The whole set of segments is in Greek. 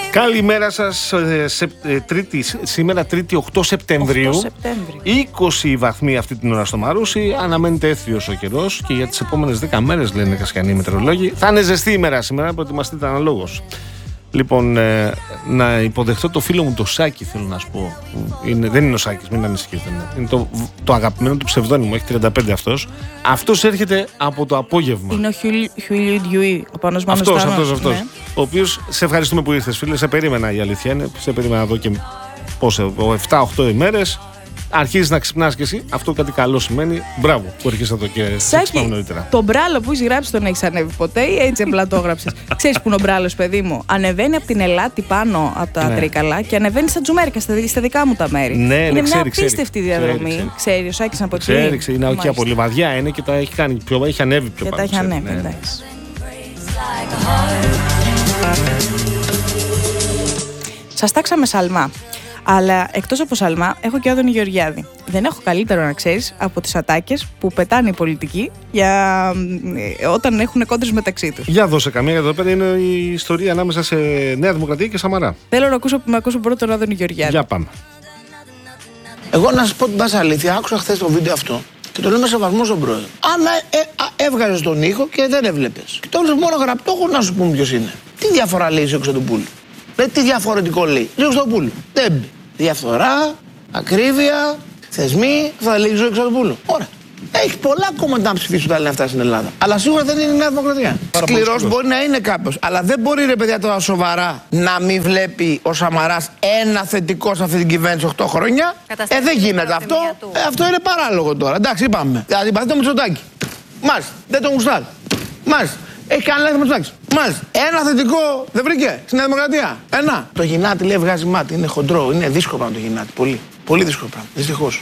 Καλημέρα σας. Σήμερα Τρίτη 8 Σεπτεμβρίου. 20 βαθμοί αυτή την ώρα στο Μαρούσι. Αναμένεται έθριος ο καιρός και για τις επόμενες 10 μέρες, λένε οι κασκιανοί μετεωρολόγοι, θα είναι ζεστή ημέρα σήμερα. Προετοιμαστείτε αναλόγως. Λοιπόν, να υποδεχτώ το φίλο μου το Σάκη, θέλω να σου πω. Δεν είναι ο Σάκης, μην ανησυχείτε. Είναι το αγαπημένο του ψευδόνυμο, έχει 35 αυτός. Αυτός έρχεται από το απόγευμα. Είναι ο Χιουλίου Ντιουί, ο Πάνος Μάνος Τάνος. Αυτός. Ναι. Ο οποίος, σε ευχαριστούμε που ήρθες, φίλε. Σε περίμενα, η αλήθεια είναι. Σε περίμενα εδώ και 7-8 ημέρες. Αρχίζεις να ξυπνάς κι εσύ. Αυτό κάτι καλό σημαίνει. Μπράβο που έρχεσαι εδώ και Σάκη, νωρίτερα. Το μπράλο που έχεις γράψει τον έχεις ανέβει ποτέ ή έτσι απλά το έγραψες? Ξέρεις που είναι ο μπράλος, παιδί μου? Ανεβαίνει από την Ελάτη πάνω από τα Τρίκαλα και ανεβαίνει στα Τζουμέρικα, στα δικά μου τα μέρη. Είναι μια απίστευτη διαδρομή. Ξέρει ο Σάκης από εκεί. Ξέρει, είναι και από Λιβαδιά είναι και τα έχει κάνει πιο, έχει ανέβει πιο πάνω. Και τα έχει ανέβει, εντάξει. Σας τάξαμε Σαλμά. Αλλά εκτός από Σαλμά, έχω και Άδωνη Γεωργιάδη. Δεν έχω καλύτερο, να ξέρεις, από τις ατάκες που πετάνε οι πολιτικοί όταν έχουν κόντρες μεταξύ τους. Για δώσε καμία, γιατί εδώ πέρα είναι η ιστορία ανάμεσα σε Νέα Δημοκρατία και Σαμαρά. Θέλω να ακούσω πρώτα τον Άδωνη Γεωργιάδη. Για πάμε. Εγώ να σας πω την πάσα αλήθεια, άκουσα χθες το βίντεο αυτό και το λέω με σεβασμό στον πρόεδρο. Άμα έβγαζες τον ήχο και δεν έβλεπες, και το έβλεπες μόνο γραπτό, έχω να σου πούμε ποιος είναι. Τι διαφορά λέει ο Χρυστοδουλόπουλου? Τι διαφορετικό λέει? Λέει ο Χρυστοδουλόπουλου. Διαφθορά, ακρίβεια, θεσμοί, θα λέει ο Χρυστοδουλόπουλου. Ωραία. Έχει πολλά κόμματα να ψηφίσουν τα λένε αυτά στην Ελλάδα. Αλλά σίγουρα δεν είναι η Νέα Δημοκρατία. Σκληρός μπορεί να είναι κάποιος. Αλλά δεν μπορεί, ρε παιδιά, τώρα σοβαρά να μην βλέπει ο Σαμαράς ένα θετικό σε αυτή την κυβέρνηση 8 χρόνια. Δεν γίνεται αυτό. Αυτό είναι παράλογο τώρα. Εντάξει, είπαμε. Αντιπαθείτε με Μητσοτάκη. Μάλιστα. Δεν τον γουστάρει. Μάλιστα. Έχει κάνει λάθη Μητσοτάκης. Μάλιστα. Ένα θετικό δεν βρήκε στη Νέα Δημοκρατία. Ένα. Το γυνάτι λέει βγάζει μάτι. Είναι χοντρό. Είναι δύσκολο πράγμα το γυνάτι. Πολύ. Πολύ δύσκολο πράγμα. Δυστυχώς.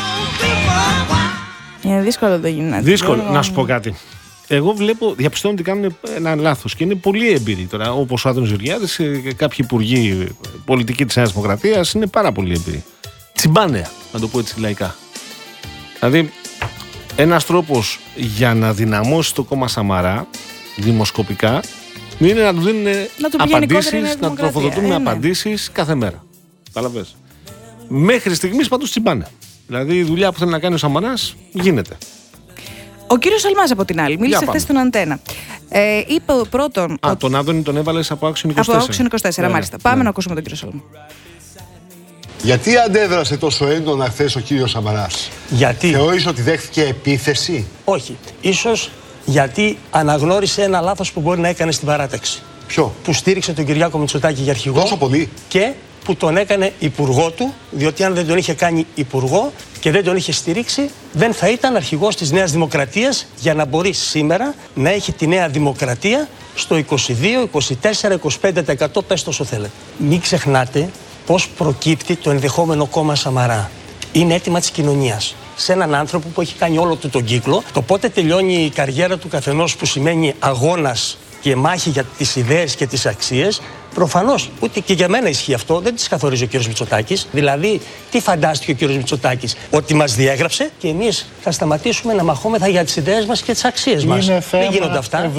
Είναι δύσκολο το γυνάτι. Δύσκολο. Να σου πω κάτι. Εγώ διαπιστώνω ότι κάνουν ένα λάθος και είναι πολύ έμπειροι τώρα. Όπως ο Άδωνης Γεωργιάδης και κάποιοι υπουργοί πολιτικοί της Νέας Δημοκρατίας είναι πάρα πολύ έμπειροι. Τσιμπάνε, να το πω έτσι λαϊκά. Δηλαδή, ένας τρόπος για να δυναμώσει το κόμμα Σαμαρά δημοσκοπικά είναι να του δίνουν απαντήσεις, να του τροφοδοτούν με απαντήσεις κάθε μέρα. Καταλαβες. Μέχρι στιγμής πάντως τσιμπάνε. Δηλαδή η δουλειά που θέλει να κάνει ο Σαμαράς γίνεται. Ο κύριος Σαλμάς από την άλλη μίλησε χθες στον Αντένα. Είπε πρώτον. Τον Άδωνη τον έβαλες από Action 24. Από Action 24, μάλιστα. Πάμε να ακούσουμε τον κύριο Σαλμά. Γιατί αντέδρασε τόσο έντονα χθες ο κύριος Σαμαράς? Γιατί? Θεωρείς ότι δέχθηκε επίθεση? Όχι. Ίσως γιατί αναγνώρισε ένα λάθος που μπορεί να έκανε στην παράταξη. Ποιο? Που στήριξε τον Κυριάκο Μητσοτάκη για αρχηγό. Τόσο πολύ? Και που τον έκανε υπουργό του, διότι αν δεν τον είχε κάνει υπουργό και δεν τον είχε στηρίξει, δεν θα ήταν αρχηγός της Νέας Δημοκρατίας για να μπορεί σήμερα να έχει τη Νέα Δημοκρατία στο 22, 24, 25%, πες το όσο θέλετε. Μην ξεχνάτε πώς προκύπτει το ενδεχόμενο κόμμα Σαμαρά. Είναι αίτημα της κοινωνίας. Σε έναν άνθρωπο που έχει κάνει όλο του τον κύκλο, το πότε τελειώνει η καριέρα του καθενός, που σημαίνει αγώνας και μάχη για τις ιδέες και τις αξίες, προφανώς ούτε και για μένα ισχύει αυτό, δεν τις καθορίζει ο κύριος Μητσοτάκης. Δηλαδή, τι φαντάστηκε ο κύριος Μητσοτάκης? Ότι μας διέγραψε και εμείς θα σταματήσουμε να μαχόμεθα για τις ιδέες μας και τις αξίες μας. Δεν γίνονται αυτά.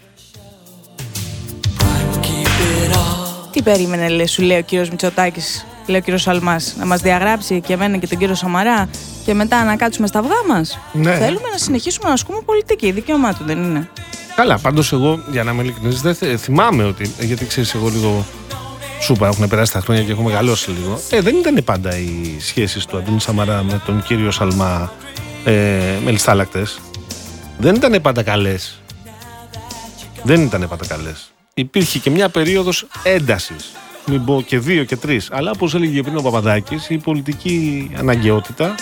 Τι περίμενε, λέει, σου λέει ο κύριος Μητσοτάκης, λέει ο κύριος Σαλμάς, να μας διαγράψει και εμένα και τον κύριο Σαμαρά και μετά να κάτσουμε στα αυγά μας? Ναι. Θέλουμε να συνεχίσουμε να ασκούμε πολιτική, δικαίωμά του, δεν είναι? Καλά, πάντως εγώ, για να είμαι ειλικρινής, δεν θυμάμαι ότι. Γιατί ξέρεις, εγώ λίγο σου είπα, έχουν περάσει τα χρόνια και έχω μεγαλώσει λίγο. Δεν ήταν πάντα οι σχέσεις του Αντώνη Σαμαρά με τον κύριο Σαλμά μελιστάλακτες. Δεν ήταν πάντα καλές. Υπήρχε και μια περίοδος έντασης. Μην πω και 2 και 3. Αλλά όπως έλεγε πριν ο Παπαδάκης, η πολιτική αναγκαιότητα,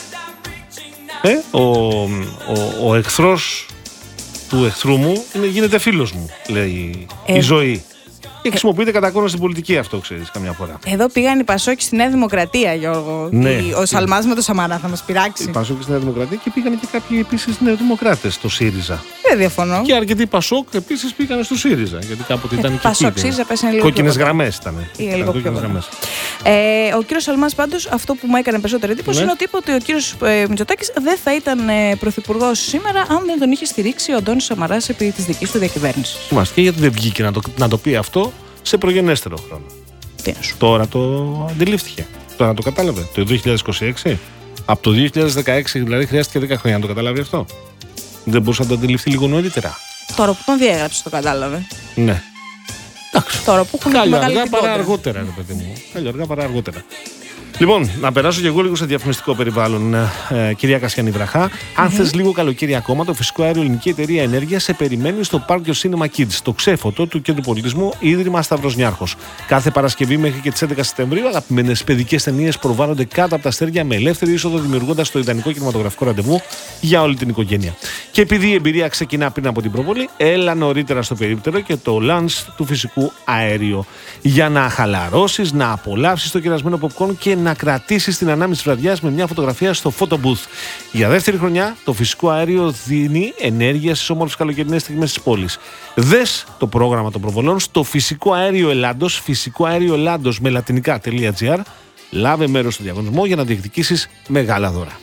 ο εχθρός του εχθρού μου γίνεται φίλος μου, λέει η ζωή. Και χρησιμοποιείται κατά κόρον στην πολιτική αυτό, ξέρεις, καμιά φορά. Εδώ πήγαν οι Πασόκοι στη Νέα Δημοκρατία, Γιώργο. Ναι. Ο Σαλμάς με το Σαμαρά θα μας πειράξει. Οι Πασόκοι στη Νέα Δημοκρατία και πήγαν και κάποιοι επίσης νεοδημοκράτες στο ΣΥΡΙΖΑ. Δεν διαφωνώ. Και αρκετοί Πασόκ επίσης πήγαν στο ΣΥΡΙΖΑ. Γιατί κάποτε ήταν και Πασόκ, ΣΥΡΙΖΑ πέσανε λίγο. Κόκκινες γραμμές ήταν. Λίγο πιο γραμμές. Ο κύριος Σαλμάς, πάντως, αυτό που μου έκανε περισσότερη εντύπωση είναι ότι είπε ότι ο κύριος Μητσοτάκης δεν θα ήταν πρωθυπουργός σήμερα αν δεν τον είχε στηρίξει ο Αντώνης Σαμαράς επί της δικής του διακυβέρνησης. Και γιατί δεν βγήκε να το πει αυτό σε προγενέστερο χρόνο. Τώρα το αντιλήφθηκε. Τώρα το κατάλαβε. Το 2026. Από το 2016 δηλαδή χρειάστηκε 10 χρόνια να το καταλάβει αυτό. Δεν μπορούσε να το αντιληφθεί λίγο νωρίτερα. Τώρα που τον διέγραψε το κατάλαβε. Ναι. Εντάξει. Τώρα που έχουν Καλό αργά παρά αργότερα, ρε παιδί μου. Καλό αργά παρά αργότερα. Λοιπόν, να περάσω και εγώ λίγο σε διαφημιστικό περιβάλλον, κυρία Κασιανή Βραχά. Αν θες λίγο καλοκαίρι ακόμα, το Φυσικό Αέριο Ελληνική Εταιρεία Ενέργειας σε περιμένει στο Πάρκιο Cinema Kids, το ξέφωτο του Κέντρου Πολιτισμού Ίδρυμα Σταύρος Νιάρχος. Κάθε Παρασκευή μέχρι και τις 11 Σεπτεμβρίου, αγαπημένες παιδικές ταινίες προβάλλονται κάτω από τα αστέρια με ελεύθερη είσοδο, δημιουργώντας το ιδανικό κινηματογραφικό ραντεβού για όλη την οικογένεια. Και επειδή η εμπειρία ξεκινά πριν από την προβολή, έλα νωρίτερα στο περίπτερο και το launch του Φυσικού Αέριου. Για να χαλαρώσεις, να απολαύσεις το κερασμένο popcorn και να κρατήσεις την ανάμνηση βραδιάς με μια φωτογραφία στο photo booth. Για δεύτερη χρονιά, το Φυσικό Αέριο δίνει ενέργεια στις όμορφες καλοκαιρινές στιγμές της πόλης. Δες το πρόγραμμα των προβολών στο Φυσικό Αέριο Ελλάδος, φυσικοαέρioελλάδος με λατινικά.gr. Λάβε μέρος στο διαγωνισμό για να διεκδικήσεις μεγάλα δώρα.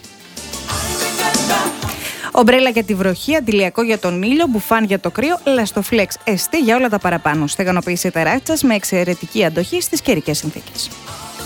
Ομπρέλα για τη βροχή, αντιλιακό για τον ήλιο, μπουφάν για το κρύο, Lastoflex ST για όλα τα παραπάνω. Στεγανοποίηση τεράστιας με εξαιρετική αντοχή στις καιρικές συνθήκες.